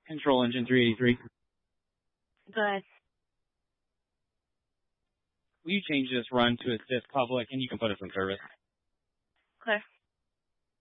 Control engine 383. Good. Will you change this run to assist public and you can put us in service? Clear.